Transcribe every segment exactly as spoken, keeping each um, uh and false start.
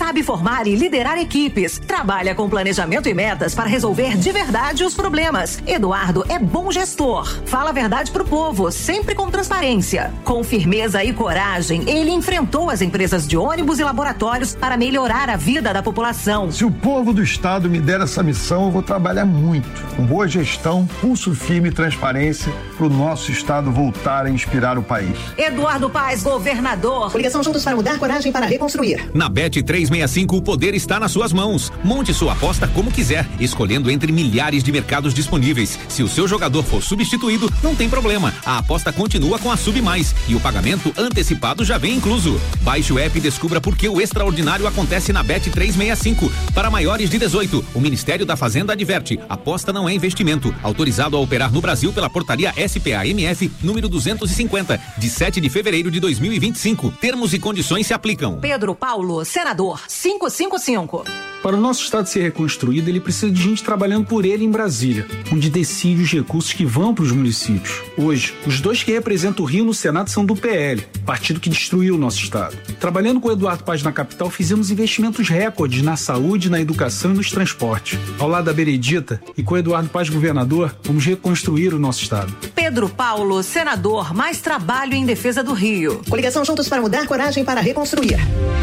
sabe formar e liderar equipes, trabalha com planejamento e metas para resolver de verdade os problemas. Eduardo é bom gestor, fala a verdade pro povo, sempre com transparência. Com firmeza e coragem, ele enfrentou as empresas de ônibus e laboratórios para melhorar a vida da população. Se o povo do estado me der essa missão, eu vou trabalhar muito, com boa gestão, pulso firme e transparência, para o nosso estado voltar a inspirar o país. Eduardo Paes, governador. Coligação Juntos para Mudar, coragem para reconstruir. Na Bet trezentos e sessenta e cinco, o poder está nas suas mãos. Monte sua aposta como quiser, escolhendo entre milhares de mercados disponíveis. Se o seu jogador for substituído, não tem problema. A aposta continua com a Sub Mais e o pagamento antecipado já vem incluso. Baixe o app e descubra por que o extraordinário acontece na Bet trezentos e sessenta e cinco. Para maiores de dezoito, o Ministério da Fazenda adverte: aposta não é investimento. Autorizado a operar no Brasil pela portaria S P A M F número duzentos e cinquenta, de sete de fevereiro de dois mil e vinte e cinco. Termos e condições se aplicam. Pedro Paulo, senador, quinhentos e cinquenta e cinco. Para o nosso estado ser reconstruído, ele precisa de gente trabalhando por ele em Brasília, onde decide os recursos que vão para os municípios. Hoje, os dois que representam o Rio no Senado são do P L, partido que destruiu o nosso estado. Trabalhando com o Eduardo Paes na capital, fizemos investimentos recordes na saúde, na educação e nos transportes. Ao lado da Benedita e com o Eduardo Paes governador, vamos reconstruir o nosso estado. Pedro Paulo, senador, mais trabalho em defesa do Rio. Coligação Juntos para Mudar, coragem para reconstruir.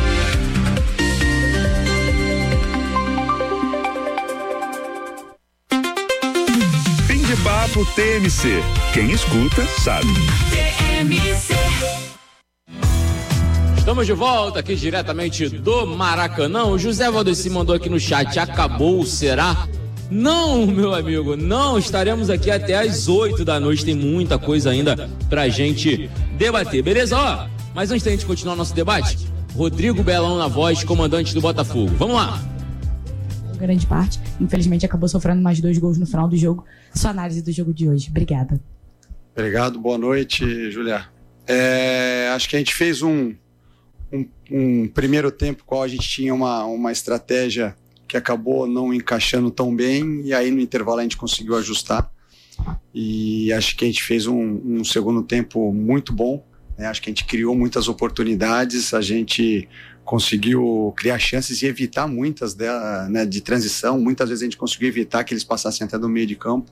Papo T M C. Quem escuta, sabe. T M C. Estamos de volta aqui diretamente do Maracanã. O José Valdeci mandou aqui no chat: acabou, será? Não, meu amigo, não. Estaremos aqui até às oito da noite. Tem muita coisa ainda pra gente debater, beleza? Ó, mas antes da gente continuar nosso debate, Rodrigo Belão na voz, comandante do Botafogo. Vamos lá. Grande parte, infelizmente acabou sofrendo mais dois gols no final do jogo. Sua análise do jogo de hoje, obrigada. Obrigado, boa noite, Julia. É, acho que a gente fez um, um, um primeiro tempo qual a gente tinha uma, uma estratégia que acabou não encaixando tão bem, e aí no intervalo a gente conseguiu ajustar, e acho que a gente fez um, um segundo tempo muito bom, né? Acho que a gente criou muitas oportunidades, a gente conseguiu criar chances e evitar muitas de, né, de transição. Muitas vezes a gente conseguiu evitar que eles passassem até do meio de campo,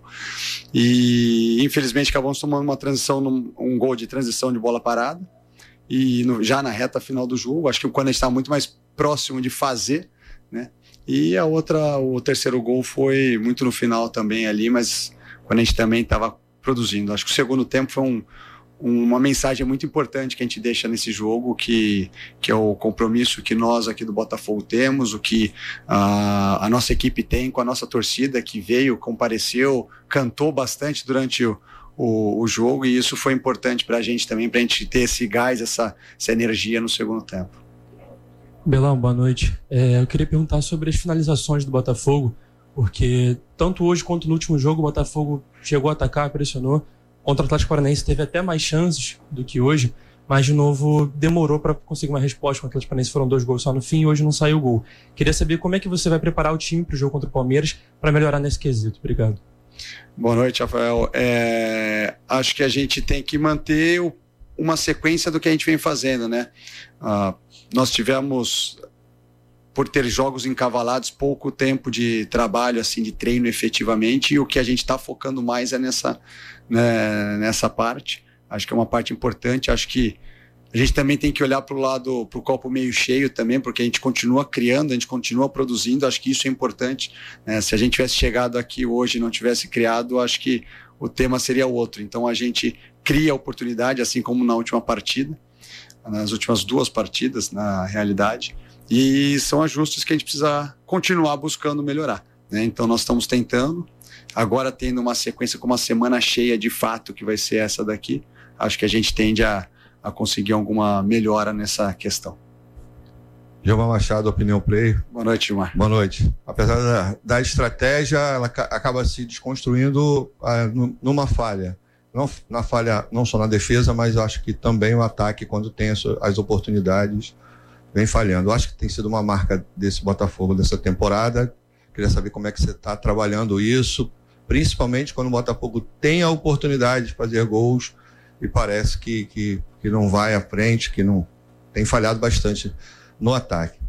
e infelizmente acabamos tomando uma transição, num, um gol de transição de bola parada, e no, já na reta final do jogo, acho que quando a gente estava muito mais próximo de fazer, né, e a outra, o terceiro gol foi muito no final também ali, mas quando a gente também estava produzindo. Acho que o segundo tempo foi um uma mensagem muito importante que a gente deixa nesse jogo, que, que é o compromisso que nós aqui do Botafogo temos, o que a, a nossa equipe tem com a nossa torcida, que veio, compareceu, cantou bastante durante o, o, o jogo, e isso foi importante para a gente também, para a gente ter esse gás, essa, essa energia no segundo tempo. Belão, boa noite. É, eu queria perguntar sobre as finalizações do Botafogo, porque tanto hoje quanto no último jogo o Botafogo chegou a atacar, pressionou. Contra o Atlético Paranaense teve até mais chances do que hoje, mas de novo demorou para conseguir uma resposta. Com o Atlético Paranaense foram dois gols só no fim e hoje não saiu o gol. Queria saber como é que você vai preparar o time para o jogo contra o Palmeiras para melhorar nesse quesito. Obrigado. Boa noite, Rafael. É, acho que a gente tem que manter o, uma sequência do que a gente vem fazendo, né? Ah, nós tivemos, por ter jogos encavalados, pouco tempo de trabalho, assim, de treino efetivamente, e o que a gente está focando mais é nessa, né, nessa parte. Acho que é uma parte importante. Acho que a gente também tem que olhar para o lado, para o copo meio cheio também, porque a gente continua criando, a gente continua produzindo. Acho que isso é importante, né? Se a gente tivesse chegado aqui hoje e não tivesse criado, acho que o tema seria outro. Então a gente cria oportunidade, assim como na última partida, nas últimas duas partidas, na realidade, e são ajustes que a gente precisa continuar buscando melhorar, né? Então nós estamos tentando, agora tendo uma sequência com uma semana cheia de fato, que vai ser essa daqui, acho que a gente tende a, a conseguir alguma melhora nessa questão. Gilmar Machado, Opinião Play. Boa noite, Gilmar. Boa noite. Apesar da, da estratégia, ela ca- acaba se desconstruindo ah, n- numa falha. Não, na falha, não só na defesa, mas eu acho que também o ataque, quando tem as, as oportunidades, vem falhando. Eu acho que tem sido uma marca desse Botafogo dessa temporada. Queria saber como é que você está trabalhando isso, principalmente quando o Botafogo tem a oportunidade de fazer gols e parece que, que, que não vai à frente, que não tem falhado bastante no ataque.